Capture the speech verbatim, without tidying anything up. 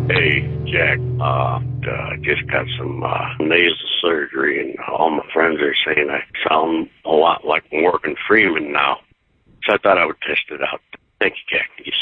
Hey, Jack, uh, uh, just got some uh, nasal surgery, and all my friends are saying I sound a lot like Morgan Freeman now. So I thought I would test it out. Thank you, Jack. You